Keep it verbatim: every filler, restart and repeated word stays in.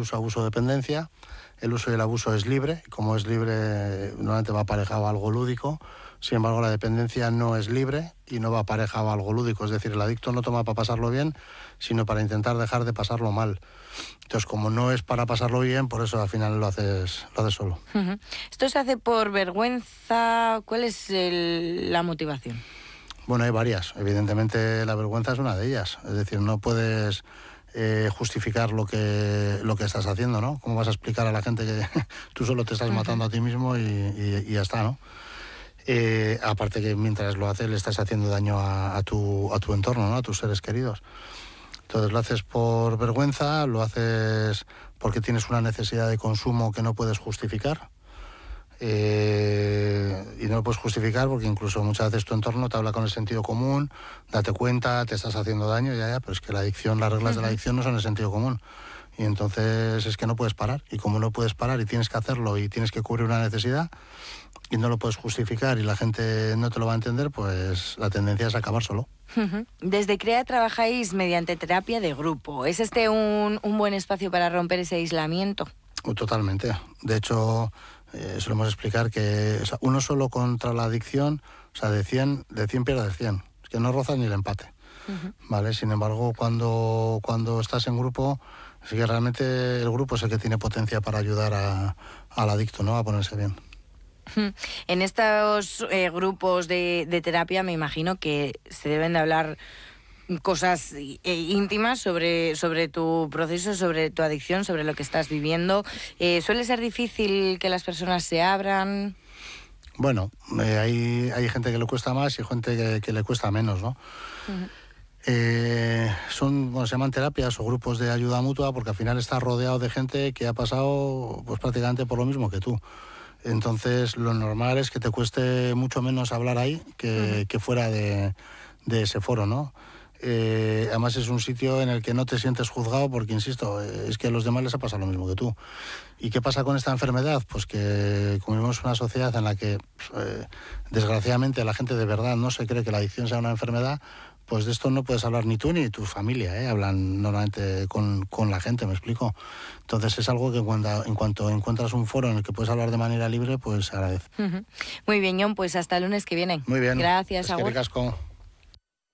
uso, abuso, dependencia. El uso y el abuso es libre, como es libre, normalmente va aparejado a algo lúdico. Sin embargo, la dependencia no es libre y no va aparejado a algo lúdico. Es decir, el adicto no toma para pasarlo bien, sino para intentar dejar de pasarlo mal. Entonces, como no es para pasarlo bien, por eso al final lo haces, lo haces solo. Uh-huh. ¿Esto se hace por vergüenza? ¿Cuál es el, la motivación? Bueno, hay varias. Evidentemente, la vergüenza es una de ellas. Es decir, no puedes eh, justificar lo que, lo que estás haciendo, ¿no? ¿Cómo vas a explicar a la gente que tú solo te estás uh-huh. matando a ti mismo y, y, y ya está, ¿no? Eh, aparte que mientras lo haces le estás haciendo daño a, a, tu, a tu entorno, ¿no? A tus seres queridos. Entonces lo haces por vergüenza, lo haces porque tienes una necesidad de consumo que no puedes justificar. Eh, y no lo puedes justificar porque incluso muchas veces tu entorno te habla con el sentido común, date cuenta, te estás haciendo daño, ya, ya, pero es que la adicción, las reglas uh-huh. de la adicción no son el sentido común. Y entonces es que no puedes parar. Y como no puedes parar y tienes que hacerlo y tienes que cubrir una necesidad y no lo puedes justificar y la gente no te lo va a entender, pues la tendencia es acabar solo. Uh-huh. Desde CREA trabajáis mediante terapia de grupo. ¿Es este un, un buen espacio para romper ese aislamiento? Totalmente. De hecho, eh, solemos explicar que o sea, uno solo contra la adicción, o sea, de cien, de cien pierde cien. Es que no rozas ni el empate. Uh-huh. ¿Vale? Sin embargo, cuando, cuando estás en grupo, sí que realmente el grupo es el que tiene potencia para ayudar a, al adicto, ¿no? A ponerse bien. En estos eh, grupos de, de terapia me imagino que se deben de hablar cosas eh, íntimas sobre, sobre tu proceso, sobre tu adicción, sobre lo que estás viviendo. Eh, ¿Suele ser difícil que las personas se abran? Bueno, eh, hay, hay gente que le cuesta más y gente que, que le cuesta menos, ¿no? Uh-huh. Eh, son, bueno, se llaman terapias o grupos de ayuda mutua porque al final estás rodeado de gente que ha pasado pues prácticamente por lo mismo que tú. Entonces lo normal es que te cueste mucho menos hablar ahí que, uh-huh. que fuera de, de ese foro, ¿no? Eh, además es un sitio en el que no te sientes juzgado porque, insisto, es que a los demás les ha pasado lo mismo que tú. ¿Y qué pasa con esta enfermedad? Pues que como vivimos una sociedad en la que eh, desgraciadamente la gente de verdad no se cree que la adicción sea una enfermedad, pues de esto no puedes hablar ni tú ni tu familia, ¿eh? Hablan normalmente con, con la gente, ¿me explico? Entonces es algo que en cuanto, en cuanto encuentras un foro en el que puedes hablar de manera libre, pues se agradece. Uh-huh. Muy bien, Jon, pues hasta el lunes que viene. Muy bien. Gracias, es que ricasco.